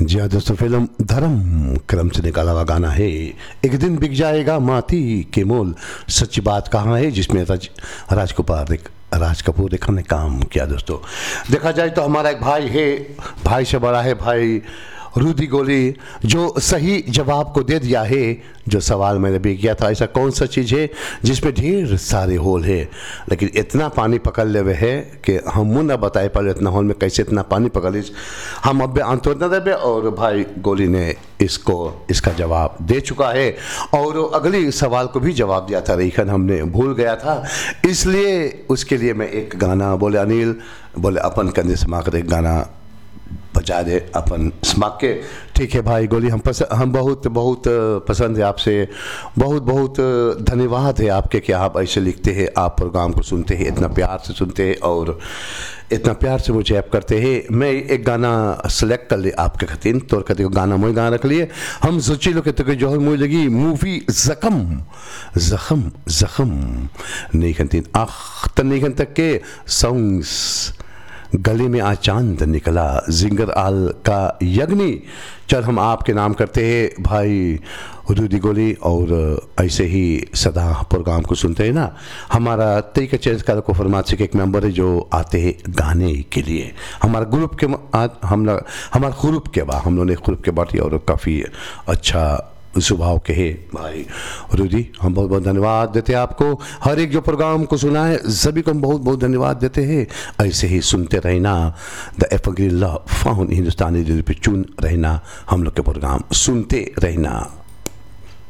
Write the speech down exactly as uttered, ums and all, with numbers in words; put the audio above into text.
जी हाँ दोस्तों, फिल्म धर्म क्रम से निकाला हुआ गाना है एक दिन बिक जाएगा माटी के मोल, सच्ची बात कहाँ है, जिसमें राज राज कपूर राज कपूर रेखा ने काम किया। दोस्तों देखा जाए तो हमारा एक भाई है, भाई से बड़ा है भाई रूदी गोली, जो सही जवाब को दे दिया है। जो सवाल मैंने भी किया था, ऐसा कौन सा चीज़ है जिसमें ढेर सारे होल है लेकिन इतना पानी पकड़ ले हुए है कि हम मुँह ना बताए पर इतना होल में कैसे इतना पानी पकड़ ली। हम अब अंतर न देवे और भाई गोली ने इसको इसका जवाब दे चुका है और अगली सवाल को भी जवाब दिया था, लेकिन हमने भूल गया था, इसलिए उसके लिए मैं एक गाना बोले अनिल बोले अपन कंधे समा कर एक गाना बजा दे अपन स्माक के। ठीक है भाई गोली, हम पस, हम बहुत बहुत पसंद है आपसे, बहुत बहुत धन्यवाद है आपके कि आप ऐसे लिखते हैं, आप प्रोग्राम को सुनते हैं, इतना प्यार से सुनते हैं और इतना प्यार से मुझे ऐप करते हैं। मैं एक गाना सेलेक्ट कर ले आपके खातिर, तोर खातिर गाना मुझे गाना रख लिए हम सोची लो कि तो जो मुझे लगी मूवी जख्म जख्म जख्म नहीं खनतीन आख तन नहीं खन तक के सॉन्ग्स गले में आ चांद निकला जिंगर आल का यग्नि। चल हम आपके नाम करते हैं भाई रूदी गोली और ऐसे ही सदा प्रोग्राम को सुनते हैं ना। हमारा तरीका चेंज कर को फरमात से एक मेंबर है जो आते हैं गाने के लिए हमारा ग्रुप के आज हम लोग हमारे ग्रुप के बाद हम लोगों ने ग्रुप के बाटी और काफ़ी अच्छा स्वभाव के है भाई रूदी। हम बहुत बहुत धन्यवाद देते हैं आपको, हर एक जो प्रोग्राम को सुना है सभी को हम बहुत बहुत धन्यवाद देते हैं। ऐसे ही सुनते रहना, the evergreen love found Hindustani radio पे चुन रहना, हम लोग के प्रोग्राम सुनते रहना।